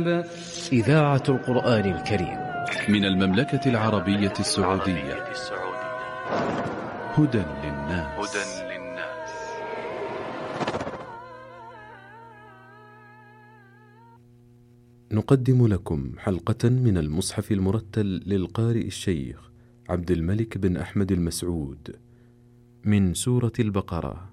الكتاب. إذاعة القرآن الكريم من المملكة العربية السعودية. هدى للناس. نقدم لكم حلقة من المصحف المرتل للقارئ الشيخ عبد الملك بن أحمد المسعود من سورة البقرة.